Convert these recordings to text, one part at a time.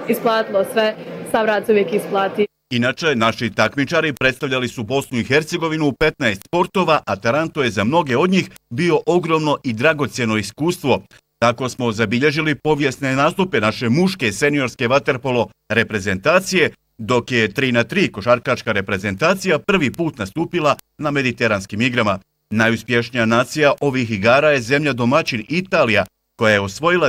isplatilo sve, sav rad se uvijek isplati. Inače, naši takmičari predstavljali su Bosnu i Hercegovinu u 15 sportova, a Taranto je za mnoge od njih bio ogromno i dragocjeno iskustvo. Tako smo zabilježili povijesne nastupe naše muške seniorske vaterpolo reprezentacije, dok je 3x3 košarkaška reprezentacija prvi put nastupila na mediteranskim igrama. Najuspješnija nacija ovih igara je zemlja domaćin Italija, koja je osvojila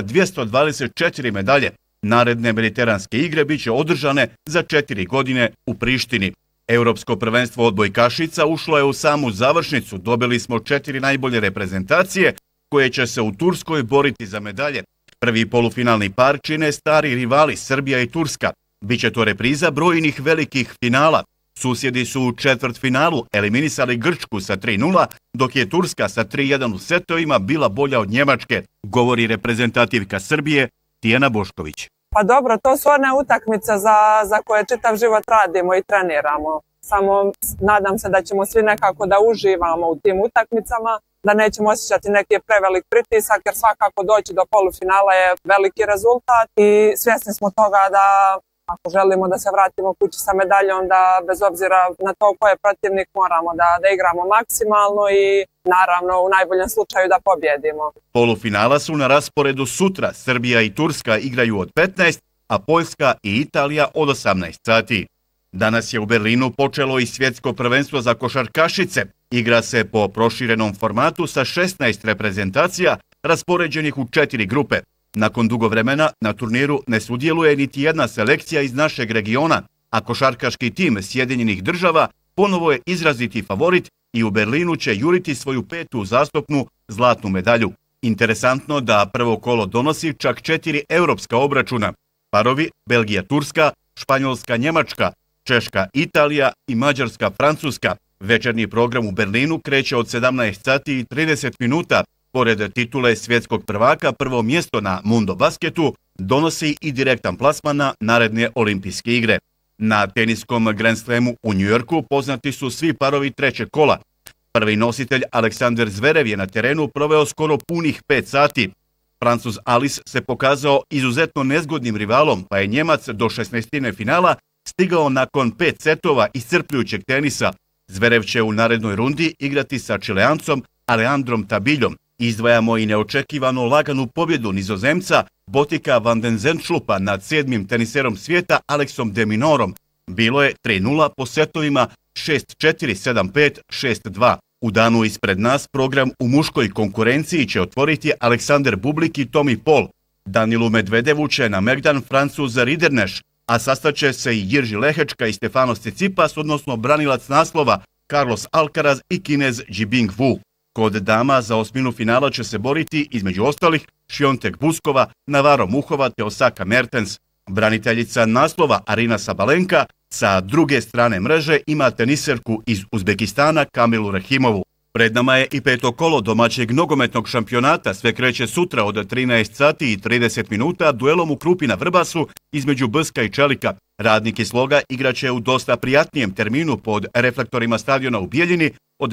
224 medalje. Naredne mediteranske igre bit će održane za 4 godine u Prištini. Europsko prvenstvo odbojkašica ušlo je u samu završnicu. Dobili smo 4 najbolje reprezentacije koje će se u Turskoj boriti za medalje. Prvi polufinalni par čine stari rivali Srbija i Turska. Biće to repriza brojnih velikih finala. Susjedi su u četvrtfinalu eliminisali Grčku sa 3:0, dok je Turska sa 3:1 u setovima bila bolja od Njemačke, govori reprezentativka Srbije Tijana Bošković. Pa dobro, to su one utakmice za koje čitav život radimo i treniramo. Samo nadam se da ćemo svi nekako da uživamo u tim utakmicama, da nećemo osjećati neki prevelik pritisak, jer svakako doći do polufinala je veliki rezultat i svjesni smo toga da ako želimo da se vratimo kući sa medaljom, da bez obzira na to ko je protivnik moramo da igramo maksimalno i naravno u najboljem slučaju da pobjedimo. Polufinala su na rasporedu sutra. Srbija i Turska igraju od 15, a Poljska i Italija od 18 sati. Danas je u Berlinu počelo i svjetsko prvenstvo za košarkašice. Igra se po proširenom formatu sa 16 reprezentacija raspoređenih u 4 grupe. Nakon dugo vremena na turniru ne sudjeluje niti jedna selekcija iz našeg regiona, a košarkaški tim Sjedinjenih Država ponovo je izraziti favorit i u Berlinu će juriti svoju 5. uzastopnu zlatnu medalju. Interesantno da prvo kolo donosi čak 4 europska obračuna. Parovi Belgija-Turska, Španjolska-Njemačka, Češka-Italija i Mađarska-Francuska. Večernji program u Berlinu kreće od 17 sati i 30 minuta. Pored titule svjetskog prvaka, prvo mjesto na Mundo Basketu donosi i direktan plasman na naredne olimpijske igre. Na teniskom Grand Slamu u Njujorku poznati su svi parovi trećeg kola. Prvi nositelj Aleksandar Zverev je na terenu proveo skoro punih 5 sati. Francuz Alice se pokazao izuzetno nezgodnim rivalom, pa je Njemac do 16. finala stigao nakon 5 setova iscrpljujućeg tenisa. Zverev će u narednoj rundi igrati sa Čileancom Alejandrom Tabiljom. Izdvajamo i neočekivano laganu pobjedu Nizozemca Botika van den Zandschulpa nad 7. teniserom svijeta Aleksom de Minorom. Bilo je 3:0 po setovima 6-4, 7-5, 6-2. U danu ispred nas program u muškoj konkurenciji će otvoriti Aleksandar Bublik i Tommy Paul. Danilu Medvedevu će na megdan Francuz Riderneš, a sastaće se i Jirži Lehečka i Stefanos Tsitsipas, odnosno branilac naslova Carlos Alcaraz i Kinez Jibing Wu. Kod dama za osminu finala će se boriti između ostalih Šiontek Buskova, Navarro Muhova te Osaka Mertens. Braniteljica naslova Arina Sabalenka sa druge strane mreže ima teniserku iz Uzbekistana Kamilu Rahimovu. Pred nama je i 5. kolo domaćeg nogometnog šampionata. Sve kreće sutra od 13 sati i 30 minuta duelom u Krupi na Vrbasu između Brska i Čelika. Radnik iz Sloga igraće u dosta prijatnijem terminu pod reflektorima stadiona u Bijeljini od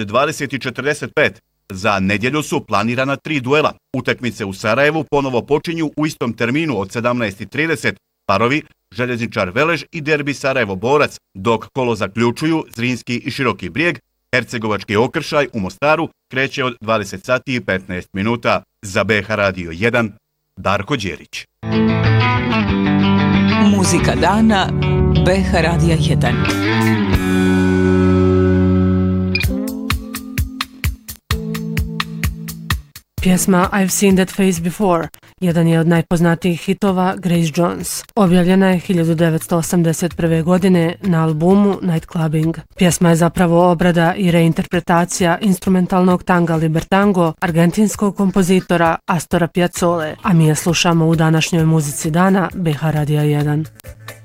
20:45. Za nedjelju su planirana 3 duela. Utakmice u Sarajevu ponovo počinju u istom terminu od 17:30. Parovi Željezničar Velež i derbi Sarajevo-Borac, dok kolo zaključuju Zrinski i Široki Brijeg. Hercegovački Okršaj u Mostaru kreće od 20 sati i 15 minuta. Za BH Radio 1, Darko Đerić. Muzika dana BH Radio 1. Pjesma I've Seen That Face Before jedan je od najpoznatijih hitova Grace Jones. Objavljena je 1981. godine na albumu Nightclubbing. Pjesma je zapravo obrada i reinterpretacija instrumentalnog tanga Libertango argentinskog kompozitora Astora Piazzole, a mi je slušamo u današnjoj muzici dana BH Radija 1.